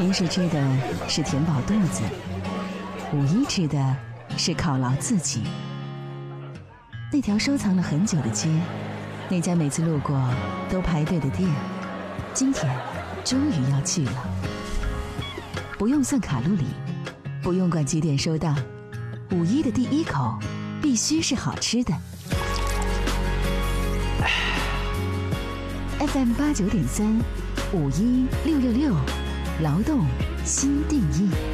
平时吃的是填饱肚子，五一吃的是犒劳自己。那条收藏了很久的街，那家每次路过都排队的店，今天终于要去了。不用算卡路里，不用管几点收档，五一的第一口必须是好吃的。FM 89.3，516666，劳动新定义。